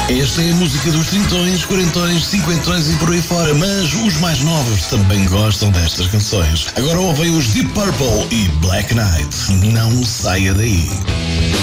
Esta é a música dos trintões, quarentões, cinquentões e por aí fora, mas os mais novos também gostam destas canções. Agora ouvem os Deep Purple e Black Knight. Não saia daí.